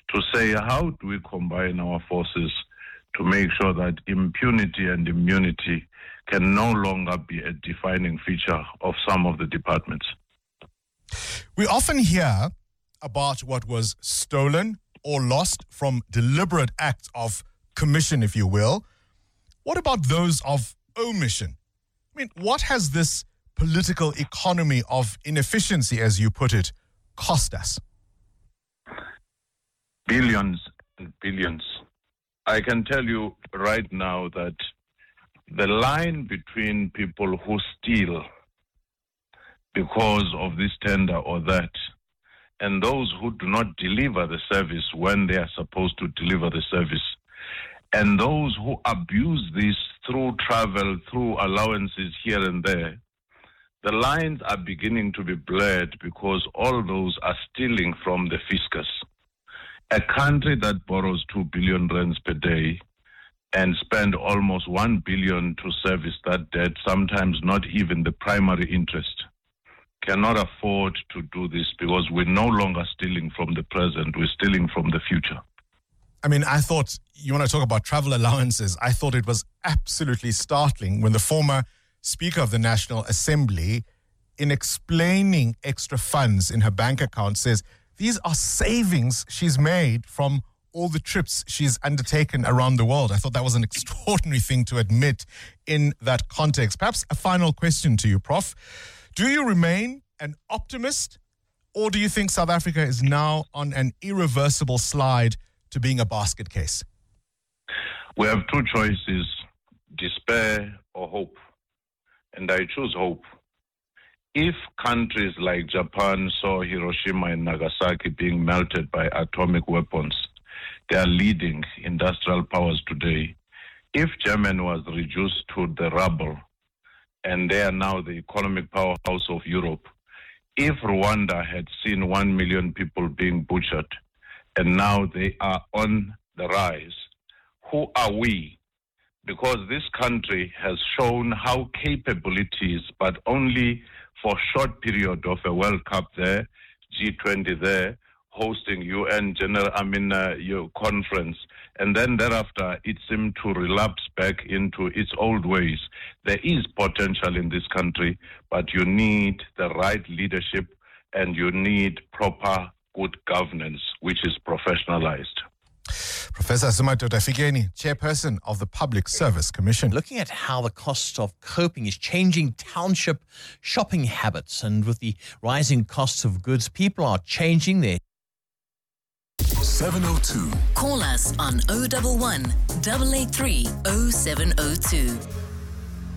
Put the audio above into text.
to say how do we combine our forces to make sure that impunity and immunity can no longer be a defining feature of some of the departments. We often hear about what was stolen or lost from deliberate acts of commission, if you will. What about those of omission? I mean, what has this political economy of inefficiency, as you put it, cost us? Billions and billions. I can tell you right now that the line between people who steal because of this tender or that, and those who do not deliver the service when they are supposed to deliver the service, and those who abuse this through travel, through allowances here and there, the lines are beginning to be blurred because all those are stealing from the fiscus. A country that borrows 2 billion rands per day and spend almost 1 billion to service that debt, sometimes not even the primary interest, cannot afford to do this because we're no longer stealing from the present, we're stealing from the future. I mean, I thought, you want to talk about travel allowances, I thought it was absolutely startling when the former Speaker of the National Assembly, in explaining extra funds in her bank account, says these are savings she's made from all the trips she's undertaken around the world. I thought that was an extraordinary thing to admit in that context. Perhaps a final question to you, Prof. Do you remain an optimist, or do you think South Africa is now on an irreversible slide to being a basket case? We have two choices, despair or hope. And I choose hope. If countries like Japan saw Hiroshima and Nagasaki being melted by atomic weapons, they are leading industrial powers today. If Germany was reduced to the rubble, and they are now the economic powerhouse of Europe, if Rwanda had seen 1 million people being butchered, and now they are on the rise, who are we? Because this country has shown how capable it is, but only for a short period of a World Cup there, G20 there, hosting UN conference, and then thereafter it seemed to relapse back into its old ways. There is potential in this country, but you need the right leadership and you need proper good governance, which is professionalized. Professor Sumadoda Fikeni, Chairperson of the Public Service Commission. Looking at how the cost of coping is changing township shopping habits, and with the rising costs of goods, people are changing their 702. Call us on 011 883 0702.